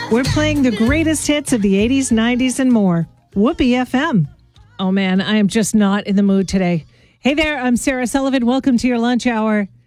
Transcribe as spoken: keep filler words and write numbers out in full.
We're playing the greatest hits of the eighties, nineties, and more. Whoopee F M. Oh man, I am just not in the mood today. Hey there, I'm Sarah Sullivan. Welcome to your lunch hour.